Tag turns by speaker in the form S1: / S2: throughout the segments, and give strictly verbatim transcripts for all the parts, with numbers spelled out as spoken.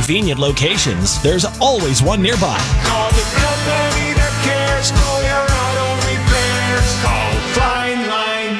S1: convenient locations, there's always one nearby.
S2: Call the company that cares for your auto repairs. Call Fine Line.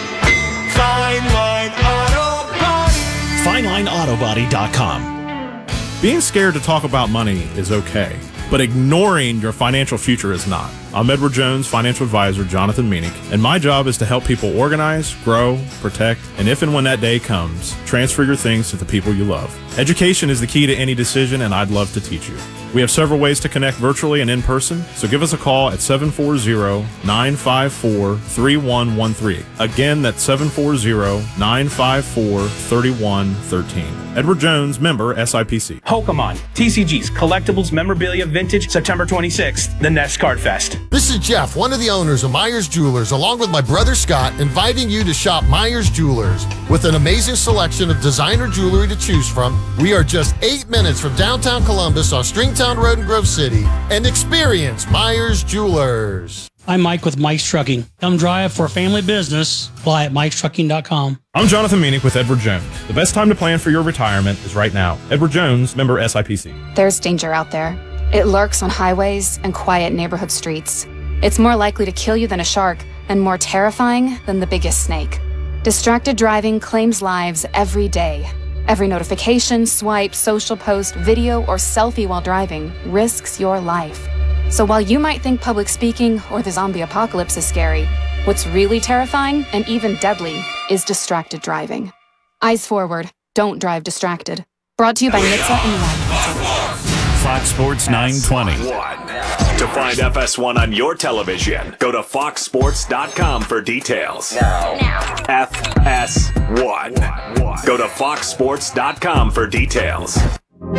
S2: Fine Line Auto Body.
S1: fine line auto body dot com.
S3: Being scared to talk about money is okay, but ignoring your financial future is not. I'm Edward Jones, financial advisor Jonathan Meanick, and my job is to help people organize, grow, protect, and if and when that day comes, transfer your things to the people you love. Education is the key to any decision, and I'd love to teach you. We have several ways to connect virtually and in person, so give us a call at seven four zero, nine five four, three one one three. Again, that's seven four zero, nine five four, three one one three. Edward Jones, member S I P C.
S4: Hokamon, T C G's Collectibles Memorabilia Vintage, September twenty-sixth, the Nest Card Fest.
S5: This is Jeff, one of the owners of Myers Jewelers, along with my brother Scott, inviting you to shop Myers Jewelers. With an amazing selection of designer jewelry to choose from, we are just eight minutes from downtown Columbus on Stringtown Road in Grove City, and experience Myers Jewelers.
S6: I'm Mike with Mike's Trucking. Come drive for a family business. Apply at mikes trucking dot com.
S3: I'm Jonathan Meanick with Edward Jones. The best time to plan for your retirement is right now. Edward Jones, member S I P C.
S7: There's danger out there. It lurks on highways and quiet neighborhood streets. It's more likely to kill you than a shark, and more terrifying than the biggest snake. Distracted driving claims lives every day. Every notification, swipe, social post, video, or selfie while driving risks your life. So while you might think public speaking or the zombie apocalypse is scary, what's really terrifying and even deadly is distracted driving. Eyes forward, don't drive distracted. Brought to you by N H T S A and Ride.
S8: Fox Sports nine twenty.
S9: To find F S one on your television, go to fox sports dot com for details. Now. now. F S one. Go to fox sports dot com for details.
S10: Go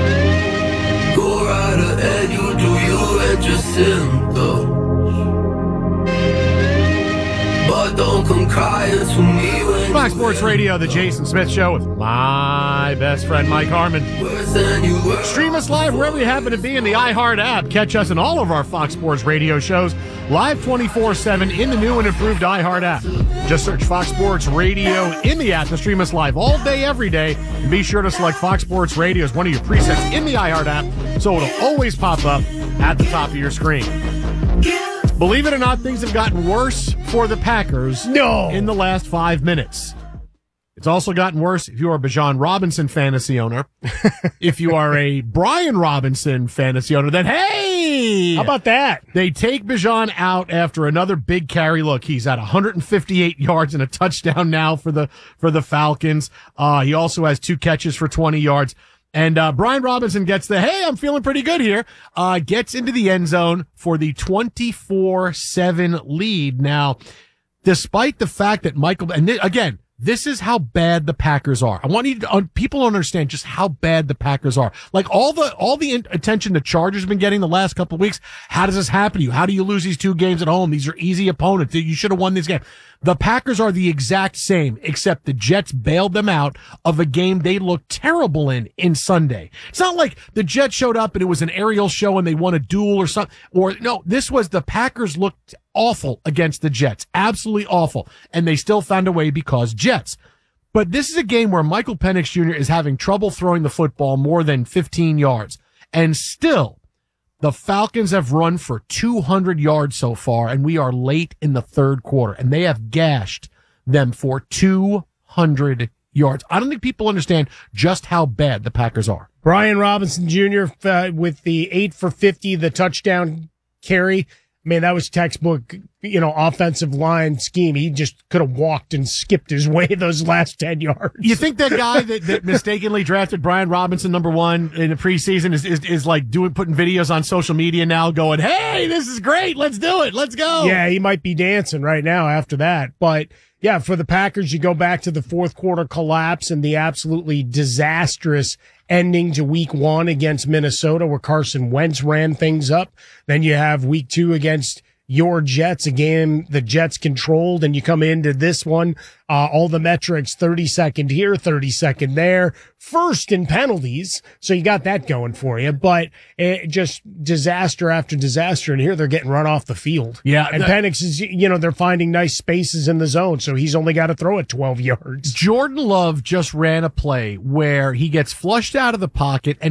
S10: right ahead, you do you and just simple. But don't come crying to me when
S11: Fox Sports Radio, the Jason Smith Show with my best friend Mike Harmon. Stream us live wherever you happen to be in the iHeart app. Catch us in all of our Fox Sports Radio shows live twenty-four seven in the new and improved iHeart app. Just search Fox Sports Radio in the app to stream us live all day, every day. And be sure to select Fox Sports Radio as one of your presets in the iHeart app so it'll always pop up at the top of your screen. Believe it or not, things have gotten worse for the Packers
S12: no.
S11: in the last five minutes. It's also gotten worse if you are a Bijan Robinson fantasy owner. If you are a Brian Robinson fantasy owner, then hey!
S12: How about that?
S11: They take Bijan out after another big carry. Look, he's at one hundred fifty-eight yards and a touchdown now for the for the Falcons. Uh, he also has two catches for twenty yards. And uh Brian Robinson gets the, hey, I'm feeling pretty good here, uh gets into the end zone for the twenty-four seven lead. Now, despite the fact that Michael, and th- again, this is how bad the Packers are. I want you to, uh, people to understand just how bad the Packers are. Like all the, all the in- attention the Chargers have been getting the last couple of weeks. How does this happen to you? How do you lose these two games at home? These are easy opponents. You should have won this game. The Packers are the exact same, except the Jets bailed them out of a game they looked terrible in in Sunday. It's not like the Jets showed up and it was an aerial show and they won a duel or something. Or no, this was the Packers looked awful against the Jets. Absolutely awful. And they still found a way because Jets. But this is a game where Michael Penix Junior is having trouble throwing the football more than fifteen yards. And still, the Falcons have run for two hundred yards so far, and we are late in the third quarter, and they have gashed them for two hundred yards. I don't think people understand just how bad the Packers are.
S12: Brian Robinson Junior Uh, with the eight for fifty, the touchdown carry. I mean, that was textbook, you know, offensive line scheme. He just could have walked and skipped his way those last ten yards.
S11: You think that guy that, that mistakenly drafted Brian Robinson number one in the preseason is, is, is like doing, putting videos on social media now going, hey, this is great. Let's do it. Let's go.
S12: Yeah, he might be dancing right now after that. But yeah, for the Packers, you go back to the fourth quarter collapse and the absolutely disastrous ending to week one against Minnesota where Carson Wentz ran things up. Then you have week two against your Jets, a game the Jets controlled, and you come into this one, uh, all the metrics, thirty-second here, thirty-second there, first in penalties. So you got that going for you, but it just disaster after disaster. And here they're getting run off the field.
S11: Yeah.
S12: And Penix is, you know, they're finding nice spaces in the zone. So he's only got to throw it twelve yards.
S11: Jordan Love just ran a play where he gets flushed out of the pocket and